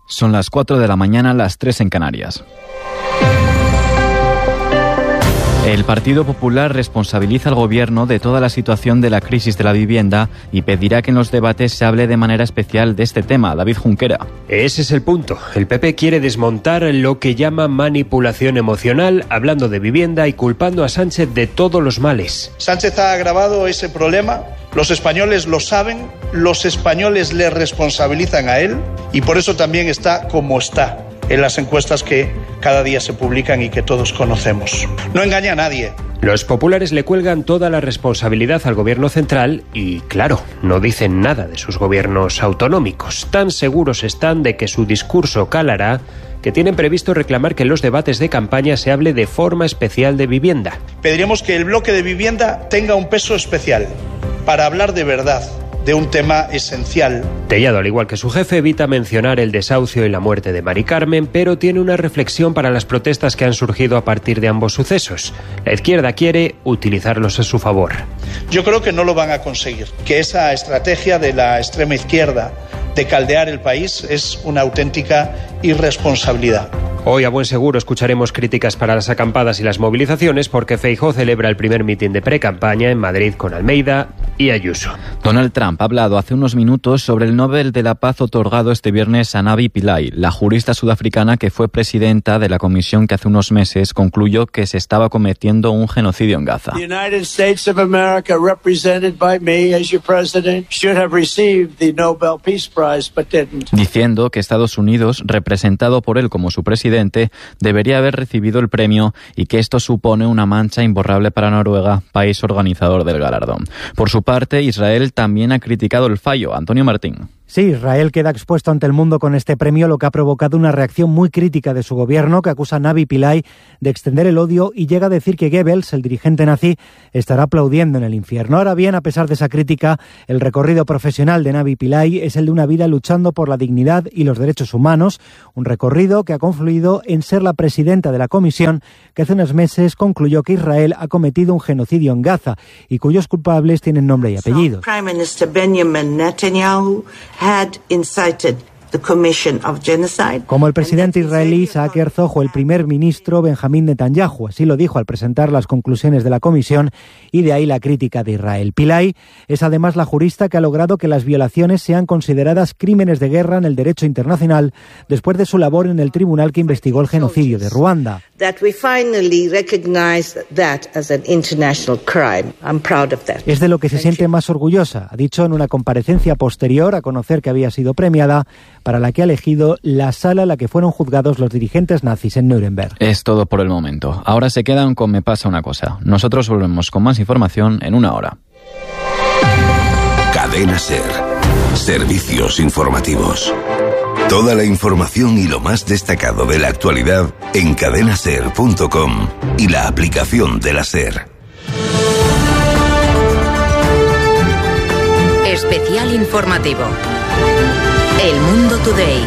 Son las 4 de la mañana, las 3 en Canarias. El Partido Popular responsabiliza al Gobierno de toda la situación de la crisis de la vivienda y pedirá que en los debates se hable de manera especial de este tema. David Junquera. Ese es el punto. El PP quiere desmontar lo que llama manipulación emocional, hablando de vivienda y culpando a Sánchez de todos los males. Sánchez ha agravado ese problema. Los españoles lo saben, los españoles le responsabilizan a él y por eso también está como está en las encuestas que cada día se publican y que todos conocemos. No engaña a nadie. Los populares le cuelgan toda la responsabilidad al gobierno central y, claro, no dicen nada de sus gobiernos autonómicos. Tan seguros están de que su discurso calará que tienen previsto reclamar que en los debates de campaña se hable de forma especial de vivienda. Pediremos que el bloque de vivienda tenga un peso especial para hablar de verdad de un tema esencial. Tellado, al igual que su jefe, evita mencionar el desahucio y la muerte de Mari Carmen, pero tiene una reflexión para las protestas que han surgido a partir de ambos sucesos. La izquierda quiere utilizarlos a su favor. Yo creo que no lo van a conseguir, que esa estrategia de la extrema izquierda de caldear el país es una auténtica irresponsabilidad. Hoy a buen seguro escucharemos críticas para las acampadas y las movilizaciones porque Feijóo celebra el primer mitin de pre-campaña en Madrid con Almeida y Ayuso. Donald Trump ha hablado hace unos minutos sobre el Nobel de la Paz otorgado este viernes a Navi Pillay, la jurista sudafricana que fue presidenta de la comisión que hace unos meses concluyó que se estaba cometiendo un genocidio en Gaza. The United States of America, represented by me as your president, should have received the Nobel Peace Prize, but didn't. Diciendo que Estados Unidos, representado por él como su presidente, debería haber recibido el premio y que esto supone una mancha imborrable para Noruega, país organizador del galardón. Por su parte, Israel también ha criticado el fallo. Antonio Martín. Sí, Israel queda expuesto ante el mundo con este premio, lo que ha provocado una reacción muy crítica de su gobierno, que acusa a Navi Pillay de extender el odio y llega a decir que Goebbels, el dirigente nazi, estará aplaudiendo en el infierno. Ahora bien, a pesar de esa crítica, el recorrido profesional de Navi Pillay es el de una vida luchando por la dignidad y los derechos humanos, un recorrido que ha confluido en ser la presidenta de la comisión que hace unos meses concluyó que Israel ha cometido un genocidio en Gaza y cuyos culpables tienen nombre y apellidos. Prime Minister Benjamin Netanyahu had incited the commission of genocide. Como el presidente israelí Isaac Herzog o el primer ministro Benjamín Netanyahu, así lo dijo al presentar las conclusiones de la comisión, y de ahí la crítica de Israel. Pillay es además la jurista que ha logrado que las violaciones sean consideradas crímenes de guerra en el derecho internacional después de su labor en el tribunal que investigó el genocidio de Ruanda. That we finally recognize that as an international crime. I'm proud of that. Es de lo que se siente más orgullosa, ha dicho en una comparecencia posterior a conocer que había sido premiada, para la que ha elegido la sala en la que fueron juzgados los dirigentes nazis en Nuremberg. Es todo por el momento. Ahora se quedan con Me pasa una cosa. Nosotros volvemos con más información en una hora. Cadena SER. Servicios informativos. Toda la información y lo más destacado de la actualidad en cadenaser.com y la aplicación de la SER. Especial informativo. El Mundo Today.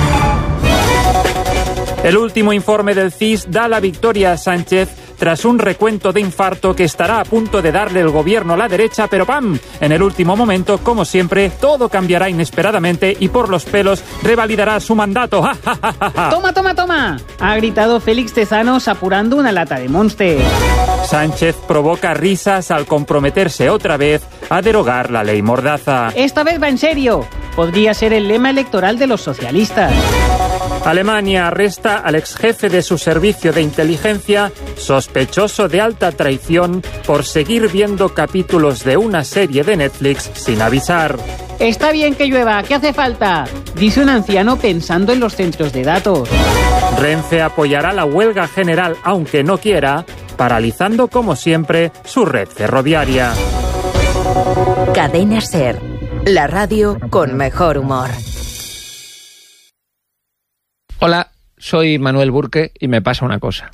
El último informe del CIS da la victoria a Sánchez tras un recuento de infarto que estará a punto de darle el gobierno a la derecha, pero ¡pam! En el último momento, como siempre, todo cambiará inesperadamente y por los pelos revalidará su mandato. ¡Ja, ja, ja, ja, ja! ¡Toma, toma, toma! Ha gritado Félix Tezanos apurando una lata de Monster. Sánchez provoca risas al comprometerse otra vez a derogar la ley Mordaza. Esta vez va en serio. Podría ser el lema electoral de los socialistas. Alemania arresta al exjefe de su servicio de inteligencia, sospechoso de alta traición por seguir viendo capítulos de una serie de Netflix sin avisar. Está bien que llueva, ¿qué hace falta? Dice un anciano pensando en los centros de datos. Renfe apoyará la huelga general, aunque no quiera, paralizando como siempre su red ferroviaria. Cadena SER, la radio con mejor humor. Hola, soy Manuel Burke y me pasa una cosa.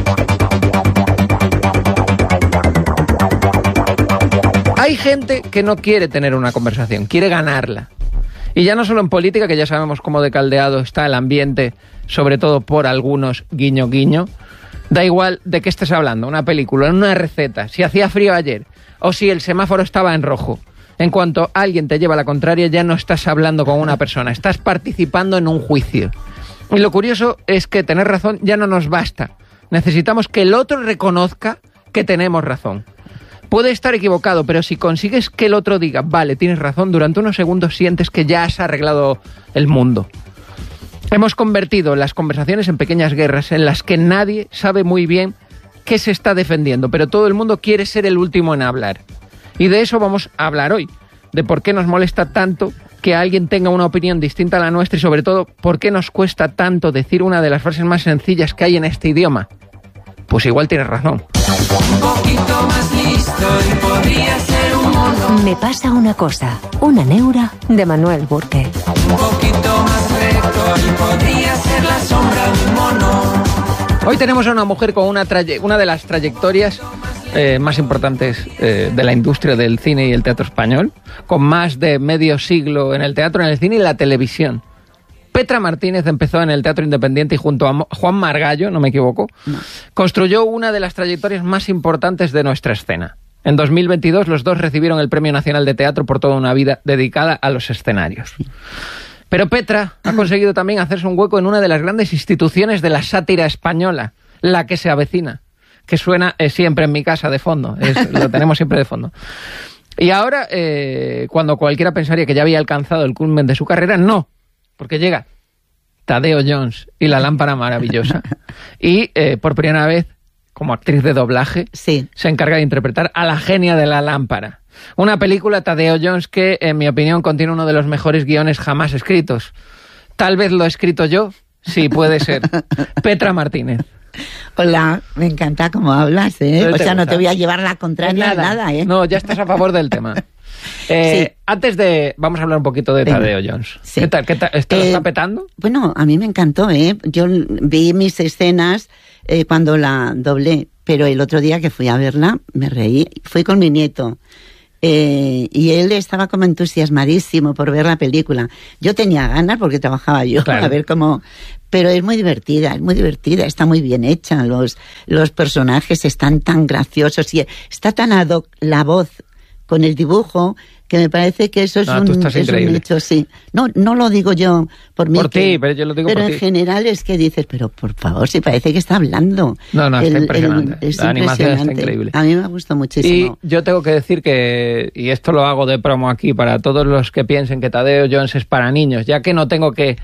Hay gente que no quiere tener una conversación, quiere ganarla. Y ya no solo en política, que ya sabemos cómo de caldeado está el ambiente, sobre todo por algunos, guiño guiño. Da igual de qué estés hablando, una película, una receta, si hacía frío ayer o si el semáforo estaba en rojo. En cuanto alguien te lleva la contraria, ya no estás hablando con una persona, estás participando en un juicio. Y lo curioso es que tener razón ya no nos basta. Necesitamos que el otro reconozca que tenemos razón. Puede estar equivocado, pero si consigues que el otro diga, vale, tienes razón, durante unos segundos sientes que ya has arreglado el mundo. Hemos convertido las conversaciones en pequeñas guerras en las que nadie sabe muy bien qué se está defendiendo, pero todo el mundo quiere ser el último en hablar. Y de eso vamos a hablar hoy, de por qué nos molesta tanto que alguien tenga una opinión distinta a la nuestra y sobre todo, por qué nos cuesta tanto decir una de las frases más sencillas que hay en este idioma. Pues igual tienes razón. Un poquito más listo y podría ser un mono. Me pasa una cosa, una neura de Manuel Burke. Un poquito más recto y podría ser la sombra de un mono. Hoy tenemos a una mujer con una de las trayectorias más importantes de la industria del cine y el teatro español, con más de medio siglo en el teatro, en el cine y la televisión. Petra Martínez empezó en el teatro independiente y junto a Juan Margallo, no me equivoco, construyó una de las trayectorias más importantes de nuestra escena. En 2022 los dos recibieron el Premio Nacional de Teatro por toda una vida dedicada a los escenarios. Pero Petra ha conseguido también hacerse un hueco en una de las grandes instituciones de la sátira española, La que se avecina, que suena siempre en mi casa de fondo, lo tenemos siempre de fondo. Y ahora, cuando cualquiera pensaría que ya había alcanzado el culmen de su carrera, no. Porque llega Tadeo Jones y la lámpara maravillosa. Y por primera vez, como actriz de doblaje, se encarga de interpretar a la genia de la lámpara. Una película, Tadeo Jones, que en mi opinión contiene uno de los mejores guiones jamás escritos. Tal vez lo he escrito yo, sí, puede ser. Petra Martínez. Hola, me encanta cómo hablas, ¿eh? O sea, no te voy a llevar la contraria a nada, ¿eh? No, ya estás a favor del tema. Sí. Antes de... Vamos a hablar un poquito de Tadeo Jones. Sí. ¿Qué tal? ¿Esto lo está petando? Bueno, a mí me encantó, ¿eh? Yo vi mis escenas cuando la doblé, pero el otro día que fui a verla me reí. Fui con mi nieto. Y él estaba como entusiasmadísimo por ver la película. Yo tenía ganas porque trabajaba yo, claro, a ver cómo... Pero es muy divertida, está muy bien hecha. Los personajes están tan graciosos y está tan ad hoc la voz con el dibujo, que me parece que eso es un hecho, sí. No lo digo yo por mí. Por ti, pero yo lo digo por ti. Pero en general es que dices, pero por favor, si parece que está hablando. No, está impresionante. La animación está increíble. A mí me gustó muchísimo. Y yo tengo que decir que, y esto lo hago de promo aquí, para todos los que piensen que Tadeo Jones es para niños, ya que no tengo que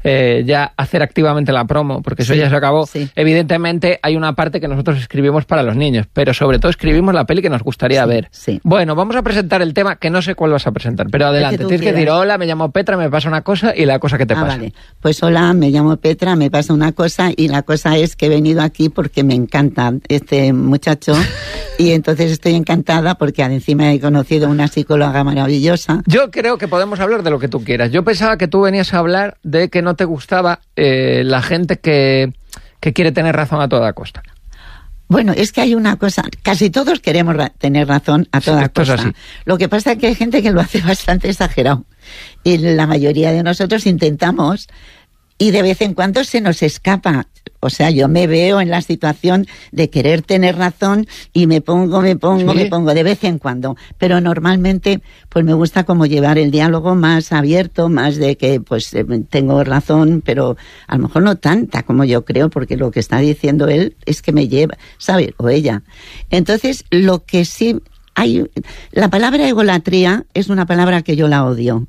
ya hacer activamente la promo, porque eso ya se acabó. Sí. Evidentemente hay una parte que nosotros escribimos para los niños, pero sobre todo escribimos la peli que nos gustaría ver. Sí. Bueno, vamos a presentar el tema, que no sé cuál vas a presentar, pero adelante. Tienes que decir, hola, me llamo Petra, me pasa una cosa, y la cosa que te pasa. Vale. Pues hola, me llamo Petra, me pasa una cosa, y la cosa es que he venido aquí porque me encanta este muchacho, y entonces estoy encantada porque encima he conocido una psicóloga maravillosa. Yo creo que podemos hablar de lo que tú quieras. Yo pensaba que tú venías a hablar de que no te gustaba la gente que quiere tener razón a toda costa. Bueno, es que hay una cosa, casi todos queremos tener razón a toda costa. Así. Lo que pasa es que hay gente que lo hace bastante exagerado. Y la mayoría de nosotros intentamos, y de vez en cuando se nos escapa. O sea, yo me veo en la situación de querer tener razón y me pongo de vez en cuando. Pero normalmente, pues me gusta como llevar el diálogo más abierto, más de que, pues, tengo razón, pero a lo mejor no tanta como yo creo, porque lo que está diciendo él es que me lleva, ¿sabes? O ella. Entonces, lo que sí hay... La palabra egolatría es una palabra que yo la odio.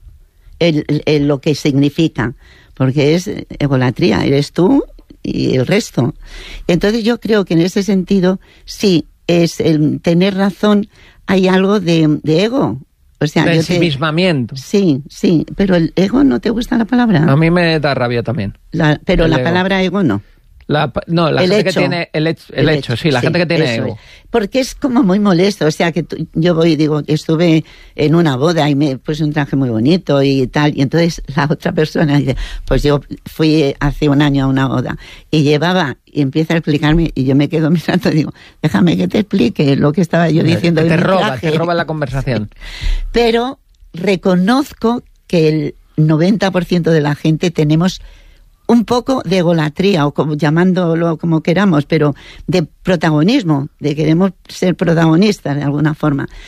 Lo que significa. Porque es egolatría, eres tú y el resto. Entonces yo creo que en ese sentido, sí, es el tener razón, hay algo de ego. O sea, de ensimismamiento. Sí, pero el ego, ¿no te gusta la palabra? A mí me da rabia también. Pero la palabra ego no. La gente que tiene el hecho, sí, la gente que tiene ego. Porque es como muy molesto, o sea, que yo voy y digo, estuve en una boda y me puse un traje muy bonito y tal, y entonces la otra persona dice, pues yo fui hace un año a una boda y empieza a explicarme y yo me quedo mirando y digo, déjame que te explique lo que estaba yo diciendo. Te roba la conversación. Pero reconozco que el 90% de la gente tenemos un poco de egolatría, o como llamándolo como queramos, pero de protagonismo, de queremos ser protagonistas de alguna forma.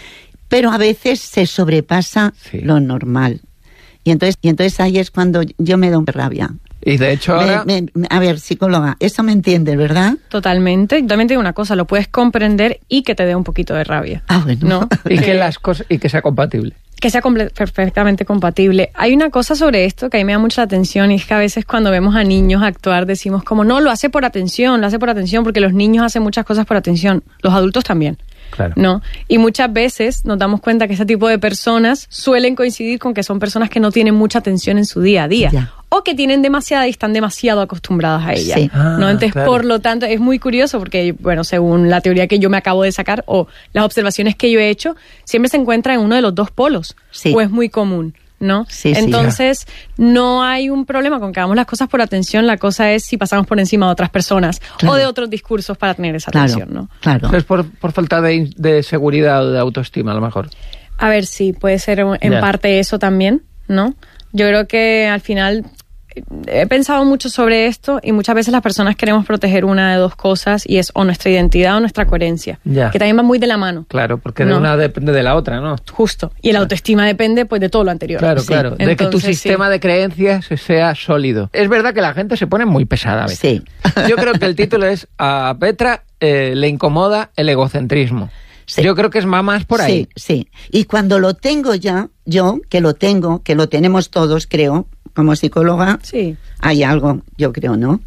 pero a veces se sobrepasa lo normal. Y entonces ahí es cuando yo me doy rabia. Y de hecho ahora... a ver, psicóloga, eso me entiendes, ¿verdad? Totalmente. Yo también te digo una cosa, lo puedes comprender y que te dé un poquito de rabia. Ah, bueno. ¿No? Y que las cosas, y que sea compatible. Que sea perfectamente compatible. Hay una cosa sobre esto que a mí me da mucha atención, y es que a veces cuando vemos a niños actuar decimos como, no, lo hace por atención, porque los niños hacen muchas cosas por atención, los adultos también. Claro. ¿No? Y muchas veces nos damos cuenta que ese tipo de personas suelen coincidir con que son personas que no tienen mucha atención en su día a día. Ya. O que tienen demasiada y están demasiado acostumbradas a ella. Sí. ¿No? Entonces, claro. por lo tanto, es muy curioso porque, bueno, según la teoría que yo me acabo de sacar o las observaciones que yo he hecho, siempre se encuentra en uno de los dos polos. Sí. O es muy común, ¿no? Sí, entonces, no hay un problema con que hagamos las cosas por atención. La cosa es si pasamos por encima de otras personas o de otros discursos para tener esa atención, ¿no? Claro. Es por falta de seguridad o de autoestima, a lo mejor. A ver, sí, puede ser en parte eso también, ¿no? Yo creo que al final he pensado mucho sobre esto y muchas veces las personas queremos proteger una de dos cosas y es o nuestra identidad o nuestra coherencia, que también va muy de la mano. Claro, porque de una depende de la otra, ¿no? Justo. Y la autoestima depende pues de todo lo anterior. Claro, claro. Entonces, de que tu sistema de creencias sea sólido. Es verdad que la gente se pone muy pesada a veces. Sí. Yo creo que el título es a Petra le incomoda el egocentrismo. Sí. Yo creo que es más por ahí. Sí. Y cuando lo tengo ya, que lo tenemos todos, creo, como psicóloga, hay algo, yo creo, ¿no?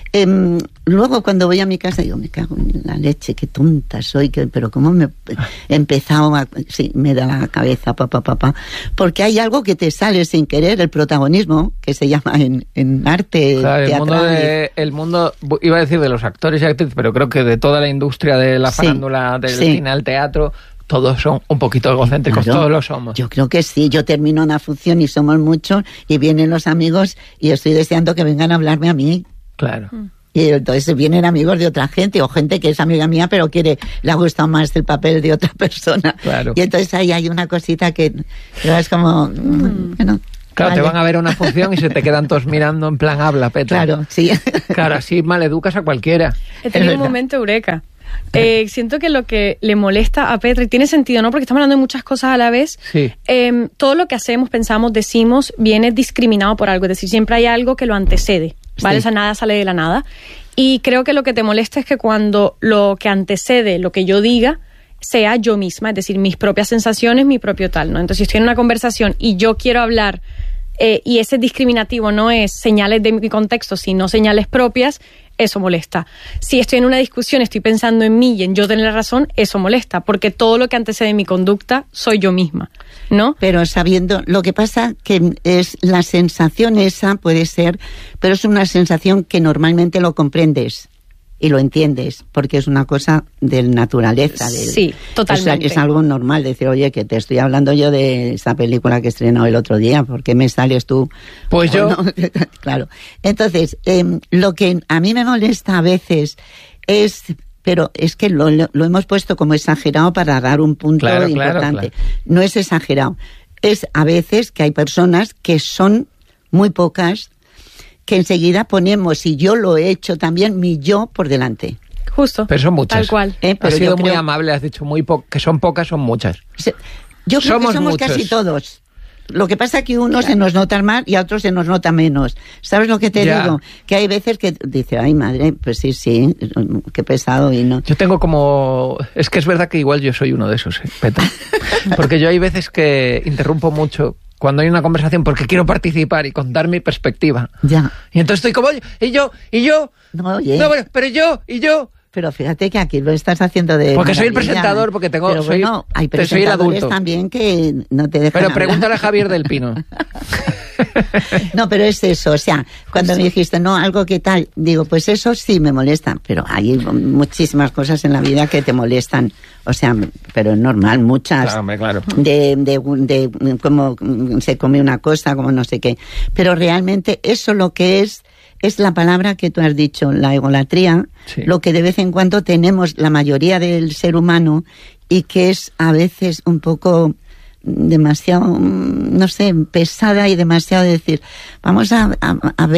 Luego cuando voy a mi casa digo, me cago en la leche, qué tonta soy, pero cómo me he empezado a... Sí, me da la cabeza, porque hay algo que te sale sin querer, el protagonismo, que se llama en arte teatral. El mundo, iba a decir de los actores y actrices, pero creo que de toda la industria de la farándula, del cine al teatro... Todos son un poquito egocéntricos, todos lo somos. Yo creo que sí, yo termino una función y somos muchos y vienen los amigos y estoy deseando que vengan a hablarme a mí. Claro. Y entonces vienen amigos de otra gente o gente que es amiga mía pero le ha gustado más el papel de otra persona. Claro. Y entonces ahí hay una cosita que es como... bueno, claro, vale. Te van a ver una función y se te quedan todos mirando en plan habla, Petra. Claro, sí. Claro, así maleducas a cualquiera. He tenido un momento eureka. Siento que lo que le molesta a Petra, y tiene sentido, ¿no? Porque estamos hablando de muchas cosas a la vez. Sí. Todo lo que hacemos, pensamos, decimos, viene discriminado por algo. Es decir, siempre hay algo que lo antecede, ¿vale? Sí. O sea, nada sale de la nada. Y creo que lo que te molesta es que cuando lo que antecede lo que yo diga sea yo misma, es decir, mis propias sensaciones, mi propio tal, ¿no? Entonces, si estoy en una conversación y yo quiero hablar y ese discriminativo no es señales de mi contexto, sino señales propias, eso molesta. Si estoy en una discusión, estoy pensando en mí y en yo tener la razón, eso molesta, porque todo lo que antecede mi conducta soy yo misma, ¿no? Pero sabiendo, lo que pasa que es la sensación esa puede ser, pero es una sensación que normalmente lo comprendes y lo entiendes, porque es una cosa de naturaleza. Sí, totalmente. Es algo normal decir, oye, que te estoy hablando yo de esa película que estrenó el otro día, ¿por qué me sales tú? Pues yo... No? Claro. Entonces, lo que a mí me molesta a veces es... Pero es que lo hemos puesto como exagerado para dar un punto importante. Claro. No es exagerado. Es a veces que hay personas que son muy pocas, que enseguida ponemos, y yo lo he hecho también, mi yo por delante. Justo. Pero son muchas. Tal cual. Pero has sido muy amable, has dicho que son pocas, son muchas. Yo creo que somos muchos. Casi todos. Lo que pasa es que unos se nos notan más y a otros se nos nota menos. ¿Sabes lo que te digo? Que hay veces que dice, ay madre, pues sí, qué pesado y no. Yo tengo como... Es que es verdad que igual yo soy uno de esos, Petra. Porque yo hay veces que interrumpo mucho cuando hay una conversación porque quiero participar y contar mi perspectiva. Ya. Y entonces estoy como, y yo... No, oye. No, pero yo... Pero fíjate que aquí lo estás haciendo de... Porque soy el presentador, porque tengo... Pero bueno, hay presentadores también que no te dejan Pero pregúntale a Javier del Pino. No, pero es eso, o sea, cuando me dijiste, no, algo que tal, digo, pues eso sí me molesta, pero hay muchísimas cosas en la vida que te molestan, o sea, pero es normal, muchas. Claro, hombre, claro. De cómo se come una cosa, como no sé qué. Pero realmente eso lo que es la palabra que tú has dicho, la egolatría, lo que de vez en cuando tenemos la mayoría del ser humano y que es a veces un poco demasiado, no sé, pesada y demasiado decir, vamos a ver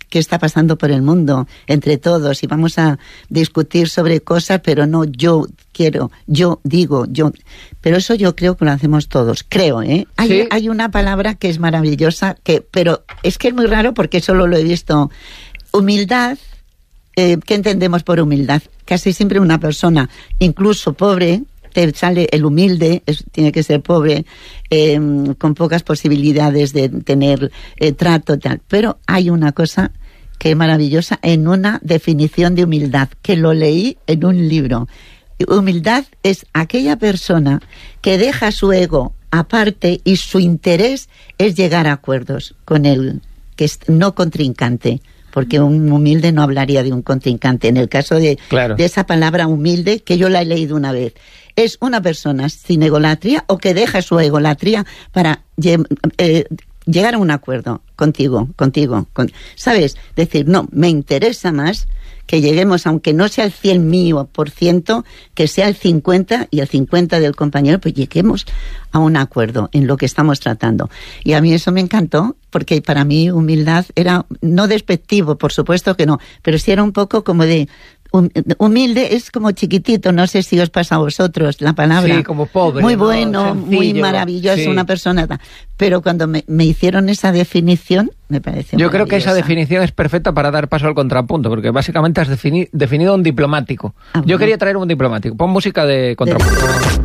qué está pasando por el mundo entre todos y vamos a discutir sobre cosas, pero no yo quiero, yo digo, yo... Pero eso yo creo que lo hacemos todos, creo, ¿eh? Hay una palabra que es maravillosa, pero es que es muy raro porque solo lo he visto. Humildad, ¿qué entendemos por humildad? Casi siempre una persona, incluso pobre, te sale el humilde, tiene que ser pobre, con pocas posibilidades de tener trato y tal. Pero hay una cosa que es maravillosa en una definición de humildad, que lo leí en un libro. Humildad es aquella persona que deja su ego aparte y su interés es llegar a acuerdos con el que es no contrincante, porque un humilde no hablaría de un contrincante. En el caso de esa palabra humilde, que yo la he leído una vez, es una persona sin egolatría o que deja su egolatría para llegar a un acuerdo contigo, ¿sabes? Decir, no, me interesa más que lleguemos, aunque no sea el 100 mío por ciento, que sea el 50 y el 50 del compañero, pues lleguemos a un acuerdo en lo que estamos tratando. Y a mí eso me encantó, porque para mí humildad era no despectivo, por supuesto que no, pero sí era un poco como de... Humilde es como chiquitito, no sé si os pasa a vosotros la palabra. Sí, como pobre. Muy bueno, sencillo, muy maravilloso, una persona. Pero cuando me hicieron esa definición, me pareció Yo creo que esa definición es perfecta para dar paso al contrapunto, porque básicamente has definido un diplomático. Yo quería traer un diplomático. Pon música de contrapunto.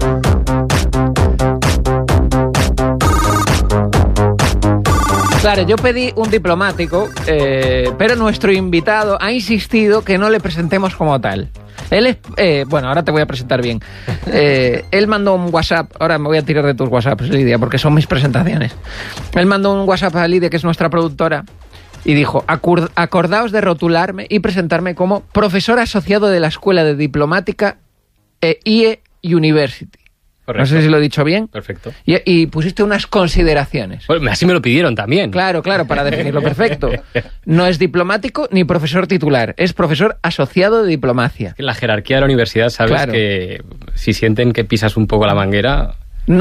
Claro, yo pedí un diplomático, pero nuestro invitado ha insistido que no le presentemos como tal. Él es... bueno, ahora te voy a presentar bien. Él mandó un WhatsApp, ahora me voy a tirar de tus WhatsApps, Lidia, porque son mis presentaciones. Él mandó un WhatsApp a Lidia, que es nuestra productora, y dijo, acordaos de rotularme y presentarme como profesor asociado de la Escuela de Diplomática IE University. Correcto. No sé si lo he dicho bien. Perfecto. Y pusiste unas consideraciones. Bueno, así me lo pidieron también. Claro, para definirlo perfecto. No es diplomático ni profesor titular, es profesor asociado de diplomacia. En la jerarquía de la universidad sabes que si sienten que pisas un poco la manguera... No,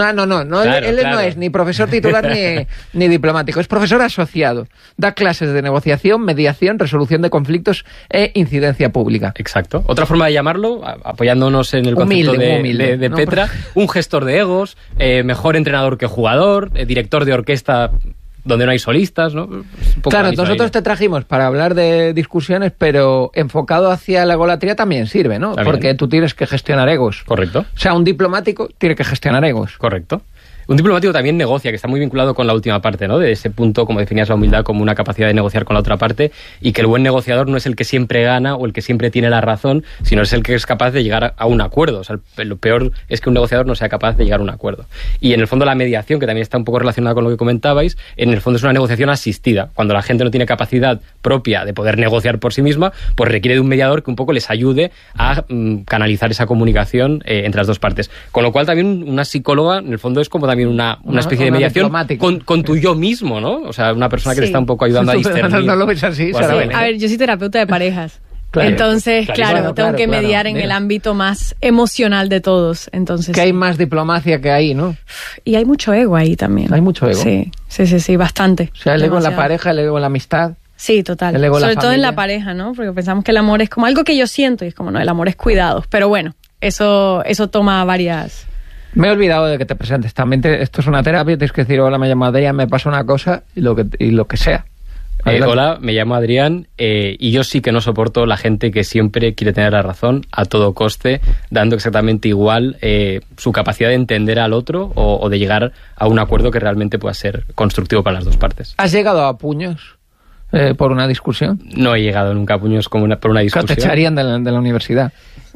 él no es ni profesor titular ni diplomático, es profesor asociado. Da clases de negociación, mediación, resolución de conflictos e incidencia pública. Exacto. Otra forma de llamarlo, apoyándonos en el concepto de Petra, un gestor de egos, mejor entrenador que jugador, director de orquesta donde no hay solistas, ¿no? Claro, nosotros te trajimos para hablar de discusiones, pero enfocado hacia la egolatría también sirve, ¿no? También. Porque tú tienes que gestionar egos. Correcto. O sea, un diplomático tiene que gestionar egos. Correcto. Un diplomático también negocia, que está muy vinculado con la última parte, ¿no? De ese punto, como definías la humildad, como una capacidad de negociar con la otra parte, y que el buen negociador no es el que siempre gana o el que siempre tiene la razón, sino es el que es capaz de llegar a un acuerdo. O sea, lo peor es que un negociador no sea capaz de llegar a un acuerdo. Y en el fondo la mediación, que también está un poco relacionada con lo que comentabais, en el fondo es una negociación asistida. Cuando la gente no tiene capacidad propia de poder negociar por sí misma, pues requiere de un mediador que un poco les ayude a canalizar esa comunicación entre las dos partes. Con lo cual también una psicóloga, en el fondo, es como también una especie de mediación con tu yo mismo, ¿no? O sea, una persona que te está un poco ayudando a discernir. No lo ves así, Sara Belén. A ver, yo soy terapeuta de parejas. Claro. Entonces, tengo que mediar en el ámbito más emocional de todos. Entonces, que hay más diplomacia que ahí, ¿no? Y hay mucho ego ahí también. Hay mucho ego. Sí, bastante. O sea, el ego en la pareja, el ego en la amistad. Sí, total. Sobre todo en la pareja, ¿no? Porque pensamos que el amor es como algo que yo siento y es como, no, el amor es cuidados. Pero bueno, eso toma varias... Me he olvidado de que te presentes. También esto es una terapia, tienes que decir, hola, me llamo Adrián, me pasa una cosa y lo que sea. Hola, me llamo Adrián y yo sí que no soporto la gente que siempre quiere tener la razón a todo coste, dando exactamente igual su capacidad de entender al otro o de llegar a un acuerdo que realmente pueda ser constructivo para las dos partes. ¿Has llegado a puños por una discusión? No he llegado nunca a puños por una discusión. Te echarían de la universidad.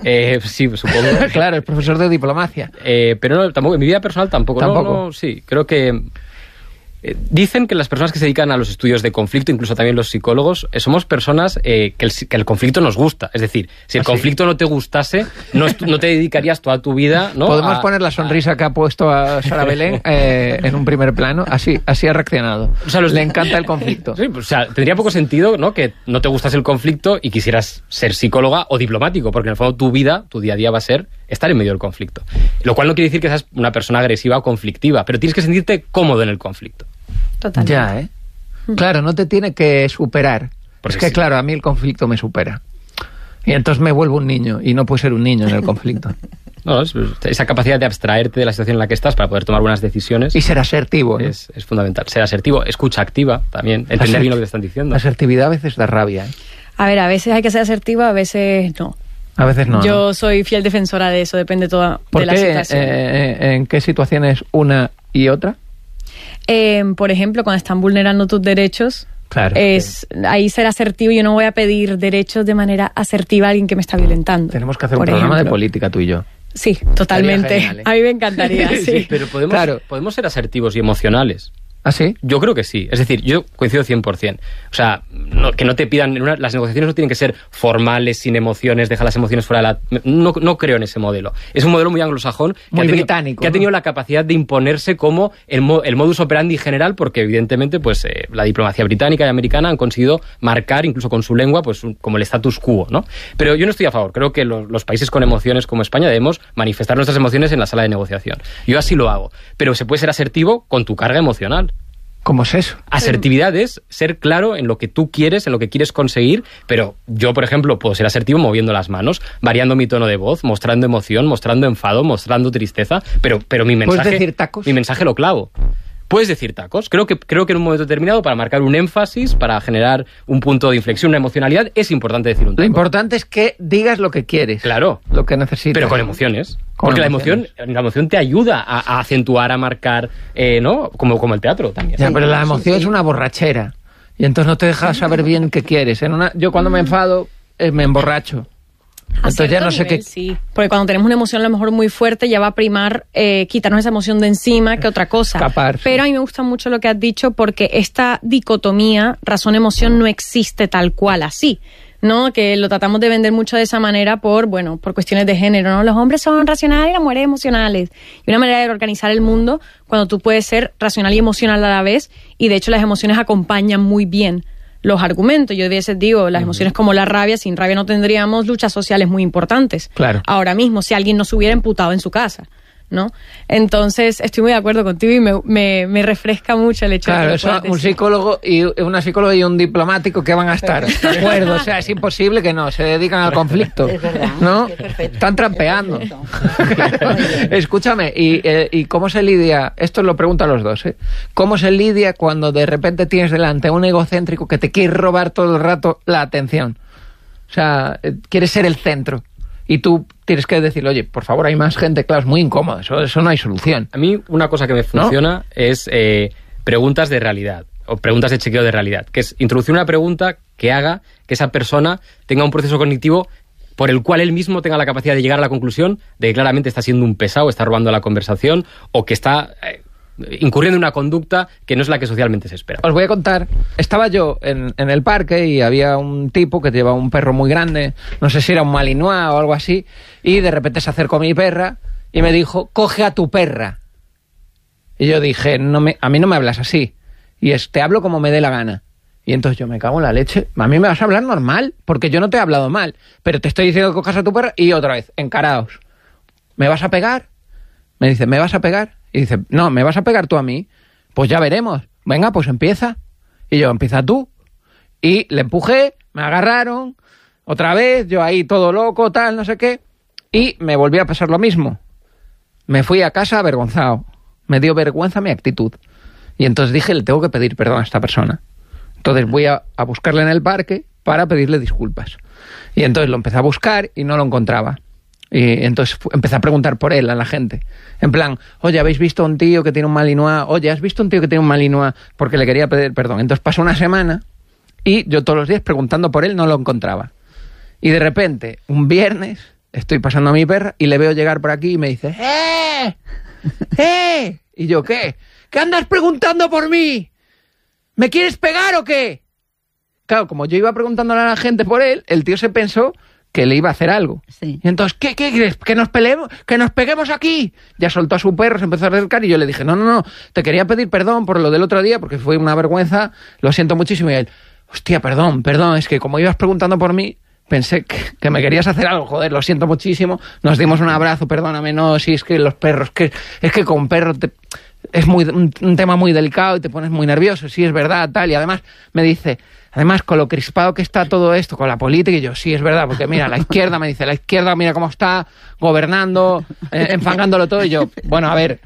Sí, supongo. Claro, es profesor de diplomacia. Pero no, tampoco, en mi vida personal tampoco. No, sí, creo que... Dicen que las personas que se dedican a los estudios de conflicto, incluso también los psicólogos, somos personas que el conflicto nos gusta. Es decir, si el conflicto no te gustase, no te dedicarías toda tu vida, ¿no? Podemos poner la sonrisa que ha puesto a Sara Belén en un primer plano. Así ha reaccionado. O sea, le encanta el conflicto. Sí, o sea, tendría poco sentido, ¿no? Que no te gustase el conflicto y quisieras ser psicóloga o diplomático, porque en el fondo tu vida, tu día a día va a ser estar en medio del conflicto. Lo cual no quiere decir que seas una persona agresiva o conflictiva, pero tienes que sentirte cómodo en el conflicto. Totalmente. Ya, Claro, no te tiene que superar. Es que claro, a mí el conflicto me supera. Y entonces me vuelvo un niño, y no puedo ser un niño en el conflicto. No, esa capacidad de abstraerte de la situación en la que estás para poder tomar buenas decisiones. Y ser asertivo, ¿no? Es fundamental. Ser asertivo, escucha activa también, entender bien lo que te están diciendo. La asertividad a veces da rabia, ¿eh? A ver, a veces hay que ser asertiva, a veces no. A veces no. Yo soy fiel defensora de eso, depende toda de la situación. ¿En qué situaciones una y otra? Por ejemplo, cuando están vulnerando tus derechos, claro, ahí ser asertivo. Yo no voy a pedir derechos de manera asertiva a alguien que me está violentando. Tenemos que hacer un programa de política tú y yo. Sí, totalmente. Genial, ¿eh? A mí me encantaría, sí. Pero podemos ser asertivos y emocionales. ¿Ah, sí? Yo creo que sí. Es decir, yo coincido 100%. O sea, que no te pidan... las negociaciones no tienen que ser formales, sin emociones, deja las emociones fuera de la... No creo en ese modelo. Es un modelo muy anglosajón. Muy británico. Que ha tenido la capacidad de imponerse como el modus operandi general, porque evidentemente pues la diplomacia británica y americana han conseguido marcar, incluso con su lengua, pues como el status quo, ¿no? Pero yo no estoy a favor. Creo que los países con emociones como España debemos manifestar nuestras emociones en la sala de negociación. Yo así lo hago. Pero se puede ser asertivo con tu carga emocional. ¿Cómo es eso? Asertividad es ser claro en lo que tú quieres, en lo que quieres conseguir, pero yo, por ejemplo, puedo ser asertivo moviendo las manos, variando mi tono de voz, mostrando emoción, mostrando enfado, mostrando tristeza, pero mi mensaje... ¿Puedes decir tacos? Mi mensaje lo clavo. Puedes decir tacos. Creo que en un momento determinado, para marcar un énfasis, para generar un punto de inflexión, una emocionalidad, es importante decir un taco. Lo importante es que digas lo que quieres. Claro. Lo que necesitas. Pero con emociones. Porque la emoción te ayuda a acentuar, a marcar, ¿no? Como el teatro también. Ya, pero la emoción es una borrachera. Y entonces no te deja saber bien qué quieres. Yo cuando me enfado, me emborracho. Entonces ya no sé qué... Sí, porque cuando tenemos una emoción a lo mejor muy fuerte ya va a primar quitarnos esa emoción de encima que otra cosa. Escapar, pero a mí me gusta mucho lo que has dicho, porque esta dicotomía razón-emoción no existe tal cual así, ¿no? Que lo tratamos de vender mucho de esa manera por cuestiones de género, ¿no? Los hombres son racionales y las mujeres emocionales. Y una manera de organizar el mundo cuando tú puedes ser racional y emocional a la vez, y de hecho las emociones acompañan muy bien los argumentos. Yo a veces digo, las emociones como la rabia, sin rabia no tendríamos luchas sociales muy importantes. Claro. Ahora mismo, si alguien no se hubiera emputado en su casa, ¿no? Entonces, estoy muy de acuerdo contigo y me refresca mucho el hecho de que eso, un psicólogo y una psicóloga y un diplomático, ¿qué van a estar? De acuerdo, o sea, es imposible que no, se dedican al conflicto, es verdad, ¿no? Perfecto. Están trampeando. Claro. Escúchame, ¿y cómo se lidia? Esto lo pregunto a los dos, ¿eh? ¿Cómo se lidia cuando de repente tienes delante a un egocéntrico que te quiere robar todo el rato la atención? O sea, quieres ser el centro. Y tú tienes que decirle, oye, por favor, hay más gente, claro, es muy incómodo, eso no hay solución. A mí una cosa que me funciona es preguntas de realidad, o preguntas de chequeo de realidad, que es introducir una pregunta que haga que esa persona tenga un proceso cognitivo por el cual él mismo tenga la capacidad de llegar a la conclusión de que claramente está siendo un pesado, está robando la conversación, o que está... incurriendo en una conducta que no es la que socialmente se espera. Os voy a contar, estaba yo en el parque y había un tipo que llevaba un perro muy grande, no sé si era un malinois o algo así, y de repente se acercó a mi perra y me dijo, coge a tu perra. Y yo dije, a mí no me hablas así, y te hablo como me dé la gana. Y entonces yo me cago en la leche, a mí me vas a hablar normal, porque yo no te he hablado mal, pero te estoy diciendo que cojas a tu perra, y otra vez, encaraos. ¿Me vas a pegar? Me dice, ¿me vas a pegar? Y dice, no, ¿me vas a pegar tú a mí? Pues ya veremos. Venga, pues empieza. Y yo, empieza tú. Y le empujé, me agarraron, otra vez, yo ahí todo loco, tal, no sé qué. Y me volvió a pasar lo mismo. Me fui a casa avergonzado. Me dio vergüenza mi actitud. Y entonces dije, le tengo que pedir perdón a esta persona. Entonces voy a buscarle en el parque para pedirle disculpas. Y entonces lo empecé a buscar y no lo encontraba. Y entonces empecé a preguntar por él a la gente. En plan, oye, ¿habéis visto un tío que tiene un malinois? Oye, ¿has visto un tío que tiene un malinois? Porque le quería pedir perdón. Entonces pasó una semana y yo todos los días preguntando por él no lo encontraba. Y de repente, un viernes, estoy pasando a mi perra y le veo llegar por aquí y me dice, ¡Eh! Y yo, ¿qué? ¿Qué andas preguntando por mí? ¿Me quieres pegar o qué? Claro, como yo iba preguntándole a la gente por él, el tío se pensó que le iba a hacer algo. Sí. Y entonces, ¿qué quieres? ¿Que nos peleemos? ¿Que nos peguemos aquí? Ya soltó a su perro, se empezó a acercar y yo le dije, no, te quería pedir perdón por lo del otro día porque fue una vergüenza, lo siento muchísimo. Y él, hostia, perdón, es que como ibas preguntando por mí, pensé que me querías hacer algo, joder, lo siento muchísimo. Nos dimos un abrazo, perdóname, no, si es que los perros, es que con perros es un tema muy delicado y te pones muy nervioso, sí, es verdad, tal. Y además me dice, Además, con lo crispado que está todo esto, con la política, y yo, sí, es verdad, porque mira, la izquierda me dice, la izquierda mira cómo está gobernando, enfangándolo todo, y yo, bueno, a ver,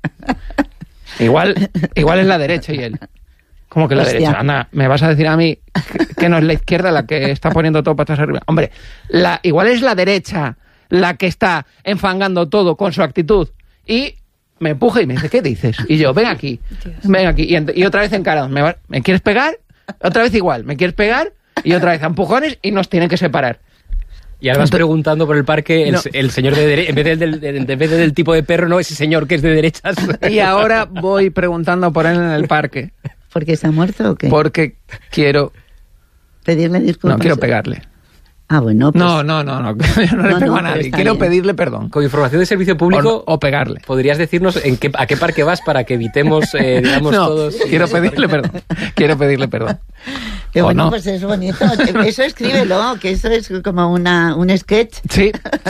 igual es la derecha, y él, ¿cómo que la derecha? Anda, ¿me vas a decir a mí que no es la izquierda la que está poniendo todo patas arriba? Hombre, igual es la derecha la que está enfangando todo con su actitud, y me empuja y me dice, ¿qué dices? Y yo, ven aquí, y otra vez encarados, ¿me quieres pegar? Otra vez igual, ¿me quieres pegar? Y otra vez a empujones y nos tienen que separar. Y ahora vas preguntando por el parque, el señor de derecha, en vez del tipo de perro, no, ese señor que es de derechas. Y ahora voy preguntando por él en el parque. ¿Porque se ha muerto o qué? Porque quiero... ¿Pedirle disculpas? No, quiero pegarle. Ah, bueno, pues... No, yo no le pego a nadie. Quiero pedirle perdón. Con información de servicio público... O pegarle. ¿Podrías decirnos a qué parque vas para que evitemos, digamos, todos... quiero pedirle perdón. Qué bueno, pues es bonito. Eso escríbelo, que eso es como un sketch. Sí.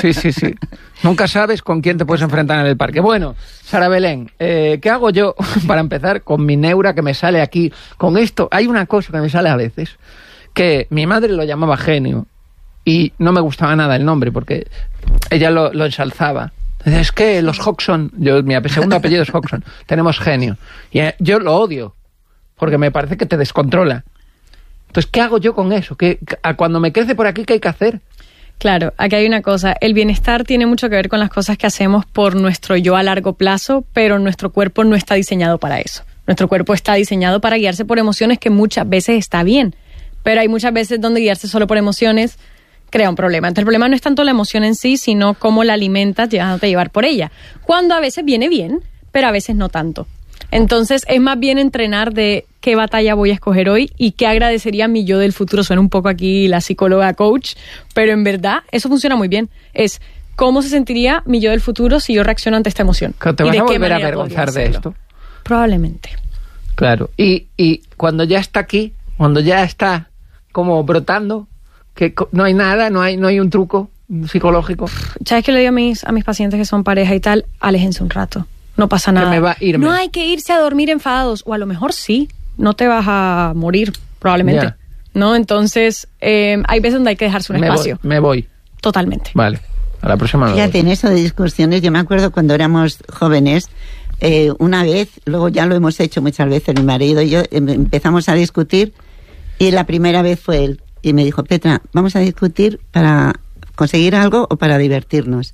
Nunca sabes con quién te puedes enfrentar en el parque. Bueno, Sara Belén, ¿qué hago yo para empezar con mi neura que me sale aquí? Con esto, hay una cosa que me sale a veces, que mi madre lo llamaba genio, y no me gustaba nada el nombre, porque ella lo ensalzaba. Es que los Hodgson, mi segundo apellido es Hodgson, tenemos genio. Y yo lo odio, porque me parece que te descontrola. Entonces, ¿qué hago yo con eso? Cuando me crece por aquí, ¿qué hay que hacer? Claro, aquí hay una cosa. El bienestar tiene mucho que ver con las cosas que hacemos por nuestro yo a largo plazo, pero nuestro cuerpo no está diseñado para eso. Nuestro cuerpo está diseñado para guiarse por emociones, que muchas veces está bien, pero hay muchas veces donde guiarse solo por emociones crea un problema. Entonces el problema no es tanto la emoción en sí, sino cómo la alimentas dejándote llevar por ella. Cuando a veces viene bien, pero a veces no tanto. Entonces es más bien entrenar de qué batalla voy a escoger hoy y qué agradecería mi yo del futuro. Suena un poco aquí la psicóloga coach, pero en verdad eso funciona muy bien. Es cómo se sentiría mi yo del futuro si yo reacciono ante esta emoción. ¿Te vas a volver a avergonzar de esto? Probablemente. Claro. Y cuando ya está aquí, cuando ya está como brotando, que no hay nada, no hay un truco psicológico. ¿Sabes qué le digo a mis pacientes que son pareja y tal? Aléjense un rato. No pasa nada. Que me va a irme. No hay que irse a dormir enfadados. O a lo mejor sí. No te vas a morir, probablemente. Yeah. ¿No? Entonces, hay veces donde hay que dejarse un espacio. Me voy. Totalmente. Vale. A la próxima. Fíjate, en eso de discusiones, yo me acuerdo cuando éramos jóvenes, una vez, luego ya lo hemos hecho muchas veces, mi marido y yo, empezamos a discutir, y la primera vez fue él. Y me dijo, Petra, ¿vamos a discutir para conseguir algo o para divertirnos?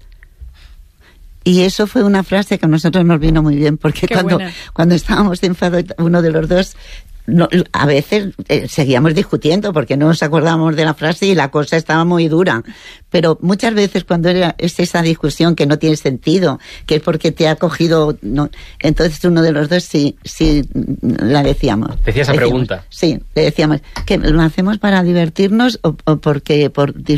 Y eso fue una frase que a nosotros nos vino muy bien, porque cuando estábamos enfadados, uno de los dos, a veces seguíamos discutiendo porque no nos acordábamos de la frase y la cosa estaba muy dura. Pero muchas veces cuando es esa discusión que no tiene sentido, que es porque te ha cogido... No, entonces uno de los dos sí la decíamos. Decía esa pregunta. Sí, le decíamos, ¿que lo hacemos para divertirnos o por qué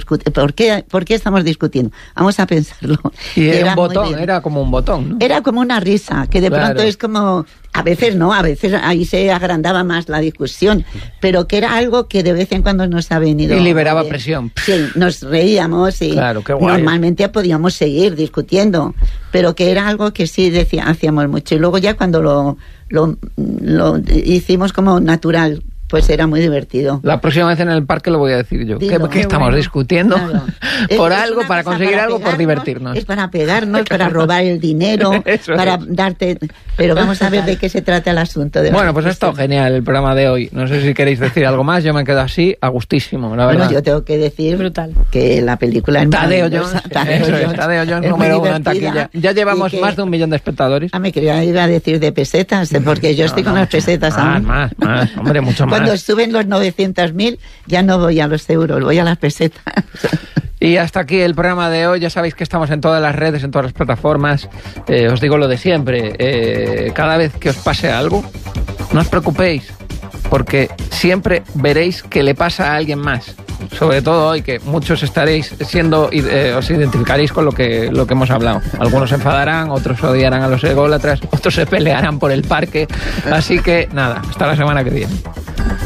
estamos discutiendo? Vamos a pensarlo. Y era un botón, era como un botón, ¿no? Era como una risa, que de pronto es como... A veces no, a veces ahí se agrandaba más la discusión, pero que era algo que de vez en cuando nos ha venido... Y liberaba presión. Sí, nos reíamos y claro, qué guay. Normalmente podíamos seguir discutiendo, pero que era algo que sí hacíamos mucho. Y luego ya cuando lo hicimos como natural, pues era muy divertido. La próxima vez en el parque lo voy a decir yo. ¿Qué estamos discutiendo? Claro. Por algo, para conseguir algo, por divertirnos. Es para pegarnos, para robar el dinero, para darte... Pero vamos a ver de qué se trata el asunto. Bueno, pues ha estado genial el programa de hoy. No sé si queréis decir algo más. Yo me quedo así, a gustísimo, la verdad. Bueno, yo tengo que decir brutal que la película es Tadeo Jones número 1 en taquilla. Ya llevamos más de 1 millón de espectadores. Me quería ir a decir de pesetas, porque yo estoy con las pesetas aún. Más, hombre, mucho más. Cuando suben los 900.000, ya no voy a los euros, voy a las pesetas. Y hasta aquí el programa de hoy. Ya sabéis que estamos en todas las redes, en todas las plataformas. Os digo lo de siempre. Cada vez que os pase algo, no os preocupéis, porque siempre veréis que le pasa a alguien más. Sobre todo hoy, que muchos estaréis os identificaréis con lo que hemos hablado. Algunos se enfadarán, otros odiarán a los ególatras, otros se pelearán por el parque. Así que nada, hasta la semana que viene.